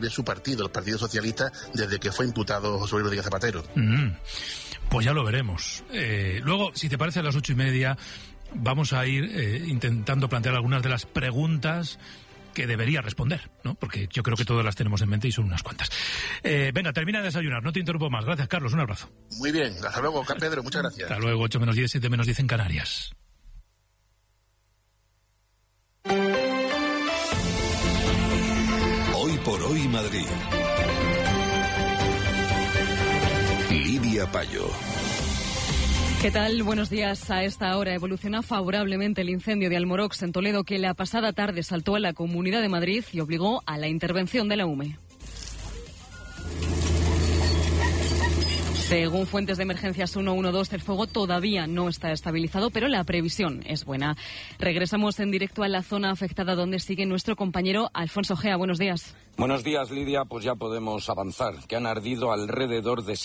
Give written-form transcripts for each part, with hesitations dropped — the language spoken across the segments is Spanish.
vive su partido, el Partido Socialista, desde que fue imputado José Rodríguez Zapatero. Pues ya lo veremos. Luego, si te parece, a las 8:30 vamos a ir intentando plantear algunas de las preguntas que debería responder, ¿no? Porque yo creo que todas las tenemos en mente y son unas cuantas. Venga, termina de desayunar, no te interrumpo más. Gracias, Carlos, un abrazo. Muy bien, hasta luego, Pedro, muchas gracias. Hasta luego, 8 menos 10, 7 menos 10 en Canarias. Hoy por hoy Madrid. Lidia Payo. ¿Qué tal? Buenos días. A esta hora evoluciona favorablemente el incendio de Almorox en Toledo, que la pasada tarde saltó a la Comunidad de Madrid y obligó a la intervención de la UME. Según fuentes de emergencias 112, el fuego todavía no está estabilizado, pero la previsión es buena. Regresamos en directo a la zona afectada, donde sigue nuestro compañero Alfonso Gea. Buenos días. Buenos días, Lidia. Pues ya podemos avanzar, que han ardido alrededor de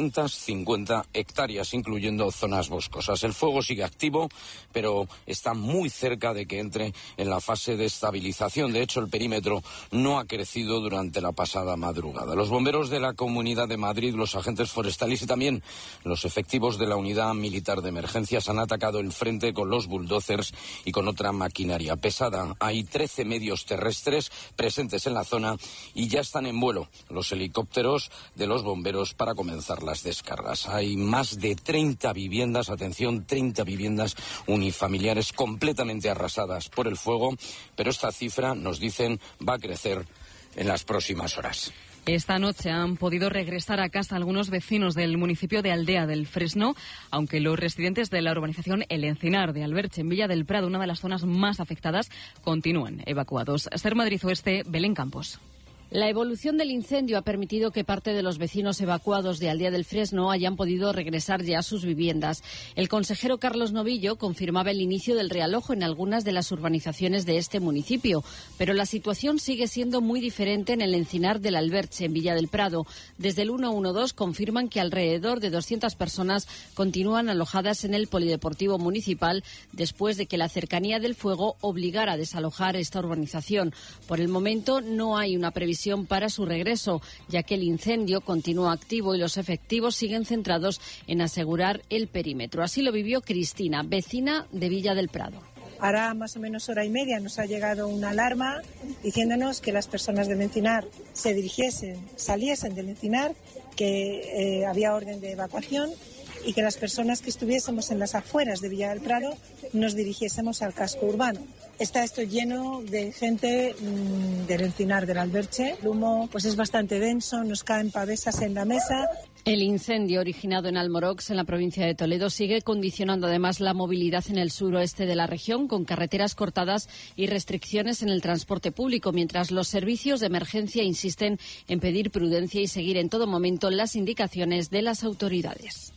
750 hectáreas, incluyendo zonas boscosas. El fuego sigue activo, pero está muy cerca de que entre en la fase de estabilización. De hecho, el perímetro no ha crecido durante la pasada madrugada. Los bomberos de la Comunidad de Madrid, los agentes forestales y también los efectivos de la Unidad Militar de Emergencias han atacado el frente con los bulldozers y con otra maquinaria pesada. Hay 13 medios terrestres presentes en la zona y ya están en vuelo los helicópteros de los bomberos para comenzar las descargas. Hay más de 30 viviendas, atención, 30 viviendas unifamiliares completamente arrasadas por el fuego, pero esta cifra, nos dicen, va a crecer en las próximas horas. Esta noche han podido regresar a casa algunos vecinos del municipio de Aldea del Fresno, aunque los residentes de la urbanización El Encinar de Alberche, en Villa del Prado, una de las zonas más afectadas, continúan evacuados. Ser Madrid Oeste, Belén Campos. La evolución del incendio ha permitido que parte de los vecinos evacuados de Aldea del Fresno hayan podido regresar ya a sus viviendas. El consejero Carlos Novillo confirmaba el inicio del realojo en algunas de las urbanizaciones de este municipio, pero la situación sigue siendo muy diferente en el Encinar del Alberche, en Villa del Prado. Desde el 112 confirman que alrededor de 200 personas continúan alojadas en el polideportivo municipal después de que la cercanía del fuego obligara a desalojar esta urbanización. Por el momento no hay una previsión para su regreso, ya que el incendio continúa activo y los efectivos siguen centrados en asegurar el perímetro. Así lo vivió Cristina, vecina de Villa del Prado. Ahora más o menos hora y media nos ha llegado una alarma diciéndonos que las personas del Encinar saliesen del Encinar, que había orden de evacuación y que las personas que estuviésemos en las afueras de Villa del Prado nos dirigiésemos al casco urbano. Está esto lleno de gente del Encinar del Alberche. El humo pues es bastante denso, nos caen pavesas en la mesa. El incendio originado en Almorox, en la provincia de Toledo, sigue condicionando además la movilidad en el suroeste de la región, con carreteras cortadas y restricciones en el transporte público, mientras los servicios de emergencia insisten en pedir prudencia y seguir en todo momento las indicaciones de las autoridades.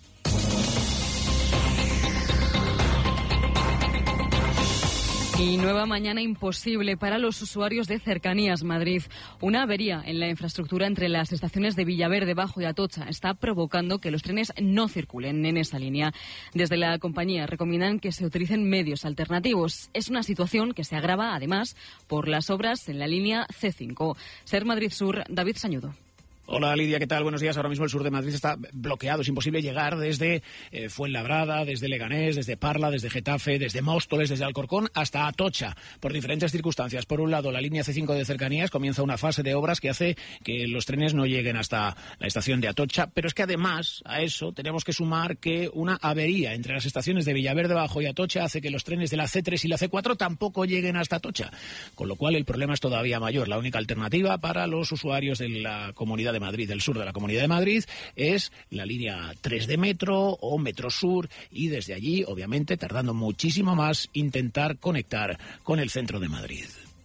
Y nueva mañana imposible para los usuarios de Cercanías Madrid. Una avería en la infraestructura entre las estaciones de Villaverde Bajo y Atocha está provocando que los trenes no circulen en esa línea. Desde la compañía recomiendan que se utilicen medios alternativos. Es una situación que se agrava, además, por las obras en la línea C5. Ser Madrid Sur, David Sañudo. Hola Lidia, ¿qué tal? Buenos días. Ahora mismo el sur de Madrid está bloqueado. Es imposible llegar desde Fuenlabrada, desde Leganés, desde Parla, desde Getafe, desde Móstoles, desde Alcorcón hasta Atocha, por diferentes circunstancias. Por un lado, la línea C5 de Cercanías comienza una fase de obras que hace que los trenes no lleguen hasta la estación de Atocha, pero es que además a eso tenemos que sumar que una avería entre las estaciones de Villaverde Bajo y Atocha hace que los trenes de la C3 y la C4 tampoco lleguen hasta Atocha, con lo cual el problema es todavía mayor. La única alternativa para los usuarios de la Comunidad de Madrid, del sur de la Comunidad de Madrid, es la línea 3 de metro o Metro Sur, y desde allí, obviamente, tardando muchísimo más, intentar conectar con el centro de Madrid.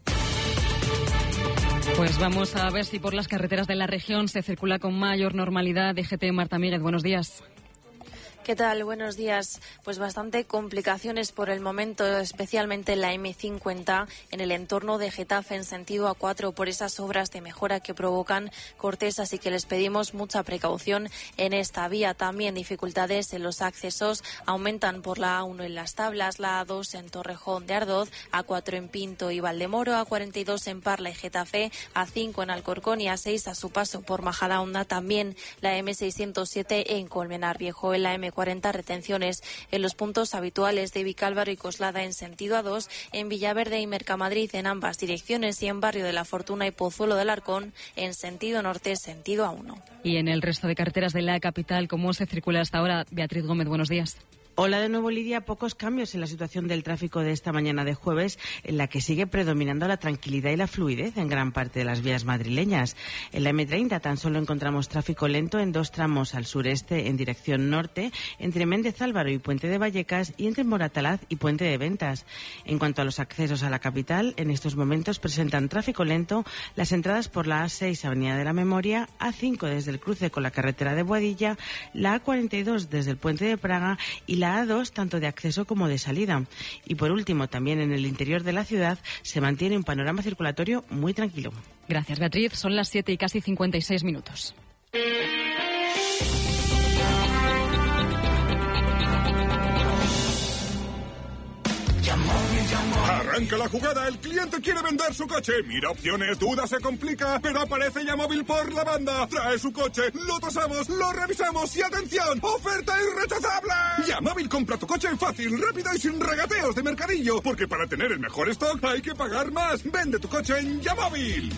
Pues vamos a ver si por las carreteras de la región se circula con mayor normalidad. DGT, Marta Míguez, buenos días. ¿Qué tal? Buenos días. Pues bastante complicaciones por el momento, especialmente en la M50 en el entorno de Getafe en sentido A4 por esas obras de mejora que provocan cortes, así que les pedimos mucha precaución en esta vía. También dificultades en los accesos aumentan por la A1 en Las Tablas, la A2 en Torrejón de Ardoz, A4 en Pinto y Valdemoro, A42 en Parla y Getafe, A5 en Alcorcón y A6 a su paso por Majadahonda. También la M607 en Colmenar Viejo. En la M40 retenciones en los puntos habituales de Vicálvaro y Coslada en sentido A2, en Villaverde y Mercamadrid en ambas direcciones y en Barrio de la Fortuna y Pozuelo del Arcón en sentido norte, sentido A1. Y en el resto de carreteras de la capital, ¿cómo se circula hasta ahora? Beatriz Gómez, buenos días. Hola de nuevo, Lidia. Pocos cambios en la situación del tráfico de esta mañana de jueves, en la que sigue predominando la tranquilidad y la fluidez en gran parte de las vías madrileñas. En la M30 tan solo encontramos tráfico lento en 2 tramos al sureste en dirección norte, entre Méndez Álvaro y Puente de Vallecas, y entre Moratalaz y Puente de Ventas. En cuanto a los accesos a la capital, en estos momentos presentan tráfico lento las entradas por la A6 Avenida de la Memoria, A5 desde el cruce con la carretera de Boadilla, la A42 desde el Puente de Praga y la A2 tanto de acceso como de salida. Y por último, también en el interior de la ciudad se mantiene un panorama circulatorio muy tranquilo. Gracias, Beatriz. Son las 7 y casi 56 minutos. Arranca la jugada, el cliente quiere vender su coche. Mira opciones, duda, se complica, pero aparece Yamóvil por la banda. Trae su coche, lo tasamos, lo revisamos y ¡atención! ¡Oferta irrechazable! Yamóvil compra tu coche fácil, rápido y sin regateos de mercadillo. Porque para tener el mejor stock hay que pagar más. Vende tu coche en Yamóvil.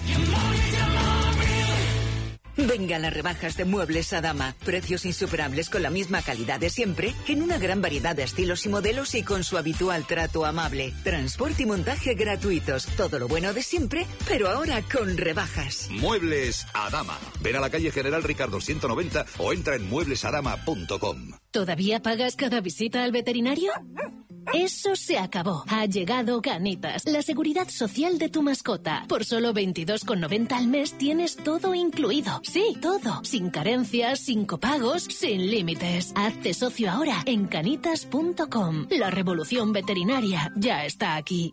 Venga las rebajas de Muebles Adama. Precios insuperables con la misma calidad de siempre, en una gran variedad de estilos y modelos y con su habitual trato amable. Transporte y montaje gratuitos. Todo lo bueno de siempre, pero ahora con rebajas. Muebles Adama. Ven a la calle General Ricardo 190 o entra en mueblesadama.com. ¿Todavía pagas cada visita al veterinario? Eso se acabó. Ha llegado Canitas, la seguridad social de tu mascota. Por solo 22,90 al mes tienes todo incluido. Sí, todo. Sin carencias, sin copagos, sin límites. Hazte socio ahora en canitas.com. La revolución veterinaria ya está aquí.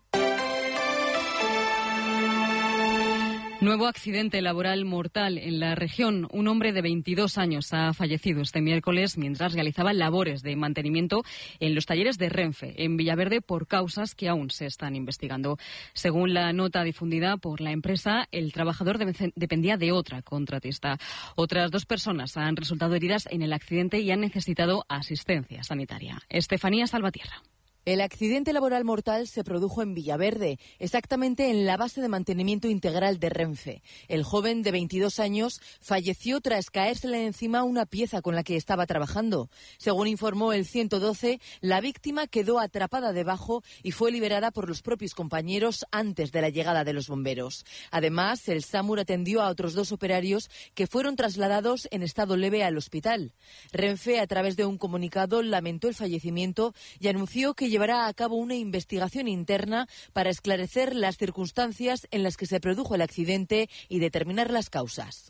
Nuevo accidente laboral mortal en la región. Un hombre de 22 años ha fallecido este miércoles mientras realizaba labores de mantenimiento en los talleres de Renfe, en Villaverde, por causas que aún se están investigando. Según la nota difundida por la empresa, el trabajador dependía de otra contratista. Otras 2 personas han resultado heridas en el accidente y han necesitado asistencia sanitaria. Estefanía Salvatierra. El accidente laboral mortal se produjo en Villaverde, exactamente en la base de mantenimiento integral de Renfe. El joven de 22 años falleció tras caérsele encima una pieza con la que estaba trabajando. Según informó el 112, la víctima quedó atrapada debajo y fue liberada por los propios compañeros antes de la llegada de los bomberos. Además, el SAMUR atendió a otros 2 operarios que fueron trasladados en estado leve al hospital. Renfe, a través de un comunicado, lamentó el fallecimiento y anunció que llevará a cabo una investigación interna para esclarecer las circunstancias en las que se produjo el accidente y determinar las causas.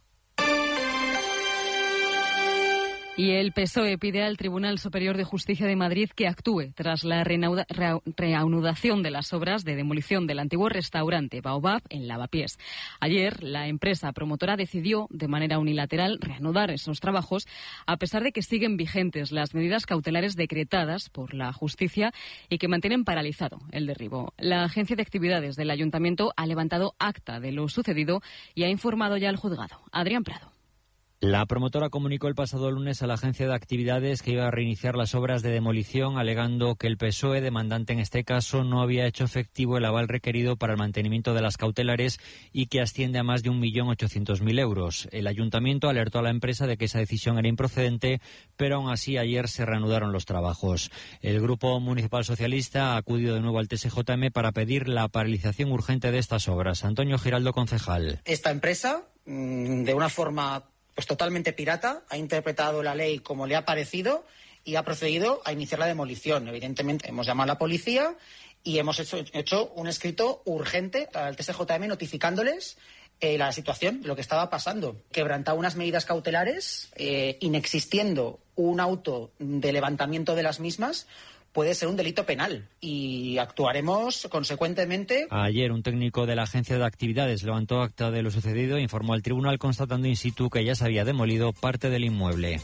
Y el PSOE pide al Tribunal Superior de Justicia de Madrid que actúe tras la reanudación de las obras de demolición del antiguo restaurante Baobab en Lavapiés. Ayer, la empresa promotora decidió de manera unilateral reanudar esos trabajos, a pesar de que siguen vigentes las medidas cautelares decretadas por la justicia y que mantienen paralizado el derribo. La Agencia de Actividades del Ayuntamiento ha levantado acta de lo sucedido y ha informado ya al juzgado. Adrián Prado. La promotora comunicó el pasado lunes a la Agencia de Actividades que iba a reiniciar las obras de demolición, alegando que el PSOE, demandante en este caso, no había hecho efectivo el aval requerido para el mantenimiento de las cautelares y que asciende a más de 1.800.000 euros. El ayuntamiento alertó a la empresa de que esa decisión era improcedente, pero aún así ayer se reanudaron los trabajos. El Grupo Municipal Socialista ha acudido de nuevo al TSJM para pedir la paralización urgente de estas obras. Antonio Giraldo, concejal. Esta empresa, de una forma pues totalmente pirata, ha interpretado la ley como le ha parecido y ha procedido a iniciar la demolición. Evidentemente, hemos llamado a la policía y hemos hecho un escrito urgente al TSJM notificándoles la situación, lo que estaba pasando. Quebrantaba unas medidas cautelares, inexistiendo un auto de levantamiento de las mismas, puede ser un delito penal y actuaremos consecuentemente. Ayer un técnico de la Agencia de Actividades levantó acta de lo sucedido e informó al tribunal constatando in situ que ya se había demolido parte del inmueble.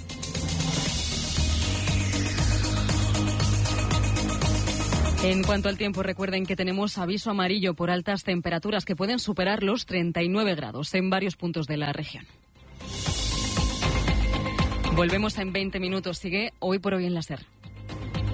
En cuanto al tiempo, recuerden que tenemos aviso amarillo por altas temperaturas que pueden superar los 39 grados en varios puntos de la región. Volvemos en 20 minutos. Sigue Hoy por Hoy en la SER.